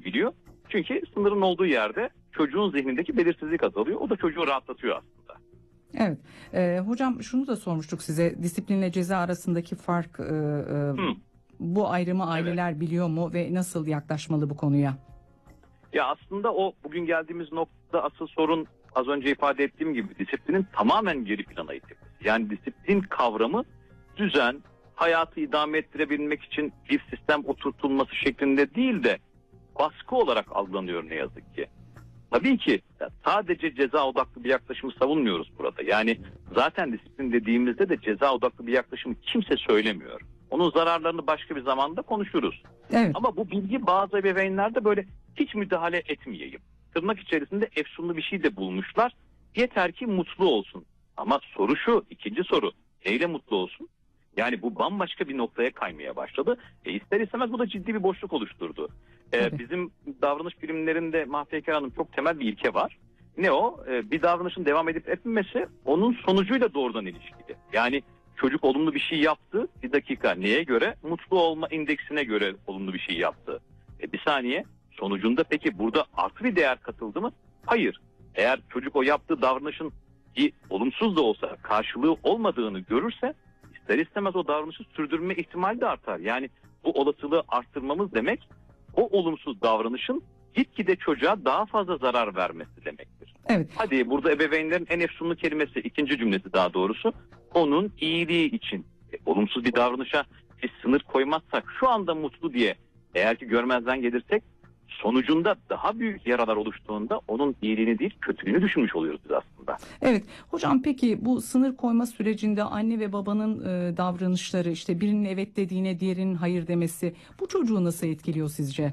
biliyor. Çünkü sınırın olduğu yerde çocuğun zihnindeki belirsizlik azalıyor. O da çocuğu rahatlatıyor aslında. Evet. Hocam şunu da sormuştuk size. Disiplinle ceza arasındaki fark, bu ayrımı aileler biliyor mu ve nasıl yaklaşmalı bu konuya? Ya aslında o bugün geldiğimiz noktada asıl sorun, az önce ifade ettiğim gibi, disiplinin tamamen geri plana itilmesi. Yani disiplin kavramı düzen, hayatı idame ettirebilmek için bir sistem oturtulması şeklinde değil de baskı olarak algılanıyor ne yazık ki. Tabii ki sadece ceza odaklı bir yaklaşımı savunmuyoruz burada. Yani zaten disiplin dediğimizde de ceza odaklı bir yaklaşımı kimse söylemiyor. Onun zararlarını başka bir zamanda konuşuruz. Evet. Ama bu bilgi bazı ebeveynlerde böyle hiç müdahale etmeyeyim, tırnak içerisinde efsunlu bir şey de bulmuşlar. Yeter ki mutlu olsun. Ama soru şu, ikinci soru. Neyle mutlu olsun? Yani bu bambaşka bir noktaya kaymaya başladı. İster istemez bu da ciddi bir boşluk oluşturdu. Bizim davranış bilimlerinde Mahfeker Hanım çok temel bir ilke var. Ne o? Bir davranışın devam edip etmemesi onun sonucuyla doğrudan ilişkili. Yani çocuk olumlu bir şey yaptı. Bir dakika, neye göre? Mutlu olma indeksine göre olumlu bir şey yaptı. Bir saniye. Sonucunda peki burada artı bir değer katıldı mı? Hayır. Eğer çocuk o yaptığı davranışın olumsuz da olsa karşılığı olmadığını görürse ister istemez o davranışı sürdürme ihtimali de artar. Yani bu olasılığı arttırmamız demek o olumsuz davranışın gitgide çocuğa daha fazla zarar vermesi demektir. Evet. Hadi burada ebeveynlerin en efsunlu kelimesi, ikinci cümlesi daha doğrusu, onun iyiliği için. Olumsuz bir davranışa bir sınır koymazsak, şu anda mutlu diye eğer ki görmezden gelirsek, sonucunda daha büyük yaralar oluştuğunda onun iyiliğini değil kötülüğünü düşünmüş oluyoruz biz aslında. Evet. Hocam peki bu sınır koyma sürecinde anne ve babanın davranışları, işte birinin evet dediğine diğerinin hayır demesi, bu çocuğu nasıl etkiliyor sizce?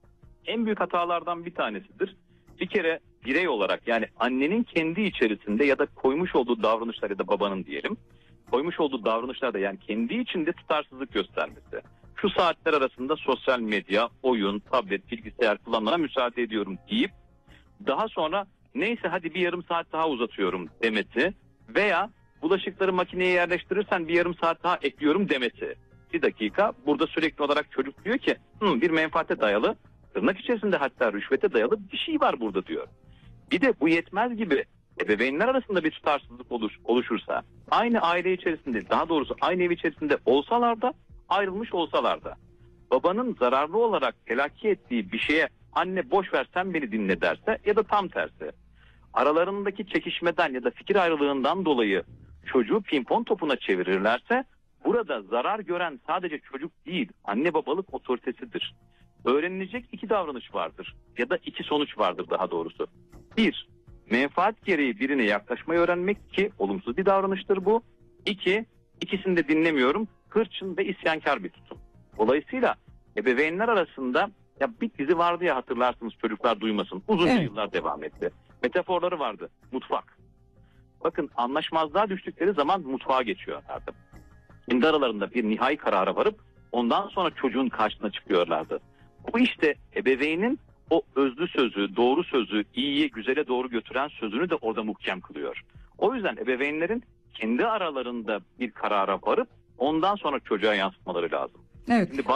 En büyük hatalardan bir tanesidir. Bir kere birey olarak, yani annenin kendi içerisinde ya da koymuş olduğu davranışlar ya da babanın diyelim, koymuş olduğu davranışlarda yani kendi içinde tutarsızlık göstermesi. Şu saatler arasında sosyal medya, oyun, tablet, bilgisayar kullanmana müsaade ediyorum deyip daha sonra neyse hadi bir yarım saat daha uzatıyorum demesi veya bulaşıkları makineye yerleştirirsen bir yarım saat daha ekliyorum demesi. Bir dakika, burada sürekli olarak çocuk diyor ki bir menfaate dayalı, tırnak içerisinde hatta rüşvete dayalı bir şey var burada diyor. Bir de bu yetmez gibi ebeveynler arasında bir tutarsızlık oluşursa, aynı aile içerisinde, daha doğrusu aynı ev içerisinde olsalar da ayrılmış olsalar da, babanın zararlı olarak telakki ettiği bir şeye anne boş ver sen beni dinle derse ya da tam tersi, aralarındaki çekişmeden ya da fikir ayrılığından dolayı çocuğu pimpon topuna çevirirlerse, burada zarar gören sadece çocuk değil, anne babalık otoritesidir. Öğrenilecek iki davranış vardır ya da iki sonuç vardır daha doğrusu. Bir, menfaat gereği birine yaklaşmayı öğrenmek ki olumsuz bir davranıştır bu. İki, ikisini de dinlemiyorum, hırçın ve isyankar bir tutum. Dolayısıyla ebeveynler arasında, ya bir dizi vardı ya, hatırlarsınız, çocuklar duymasın, uzunca yıllar devam etti. Metaforları vardı, mutfak. Bakın, anlaşmazlığa düştükleri zaman mutfağa geçiyorlardı. Kendi aralarında bir nihai karara varıp ondan sonra çocuğun karşısına çıkıyorlardı. Bu işte ebeveynin o özlü sözü, doğru sözü, iyiye, güzele doğru götüren sözünü de orada muhkem kılıyor. O yüzden ebeveynlerin kendi aralarında bir karara varıp ondan sonra çocuğa yansıtmaları lazım. Evet. Şimdi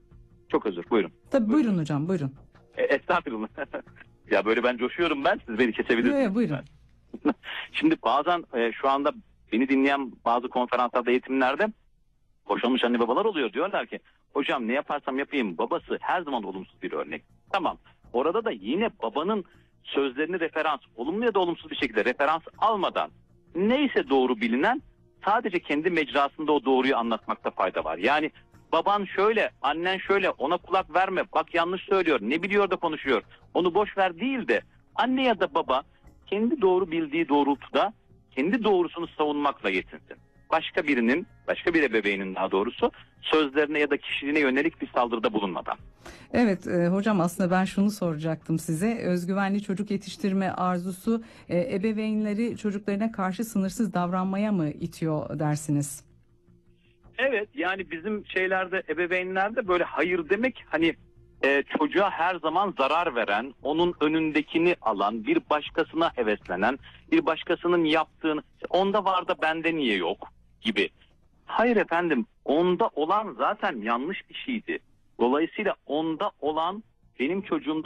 çok özür, buyurun. Tabii buyurun hocam, buyurun. Estağfurullah. Ya böyle ben coşuyorum, siz beni kesebilirsiniz. Evet, buyurun. Şimdi bazen şu anda beni dinleyen bazı konferanslarda, eğitimlerde boşanmış anne babalar oluyor. Diyorlar ki hocam ne yaparsam yapayım babası her zaman olumsuz bir örnek. Tamam, orada da yine babanın sözlerini referans, olumlu ya da olumsuz bir şekilde referans almadan neyse doğru bilinen, sadece kendi mecrasında o doğruyu anlatmakta fayda var. Yani baban şöyle, annen şöyle, ona kulak verme, bak yanlış söylüyor, ne biliyor da konuşuyor, onu boş ver değil de anne ya da baba kendi doğru bildiği doğrultuda kendi doğrusunu savunmakla yetinsin. Başka bir ebeveynin daha doğrusu sözlerine ya da kişiliğine yönelik bir saldırıda bulunmadan. Evet hocam, aslında ben şunu soracaktım size. Özgüvenli çocuk yetiştirme arzusu ebeveynleri çocuklarına karşı sınırsız davranmaya mı itiyor dersiniz? Evet, yani bizim ebeveynlerde böyle hayır demek, hani çocuğa her zaman zarar veren, onun önündekini alan, bir başkasına heveslenen, bir başkasının yaptığını onda var da bende niye yok gibi. Hayır efendim, onda olan zaten yanlış bir şeydi. Dolayısıyla onda olan benim çocuğumda